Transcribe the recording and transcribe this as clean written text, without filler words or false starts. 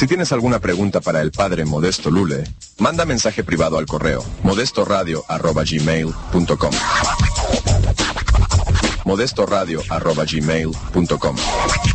Si tienes alguna pregunta para el padre Modesto Lule, manda mensaje privado al correo modestoradio@gmail.com. modestoradio@gmail.com.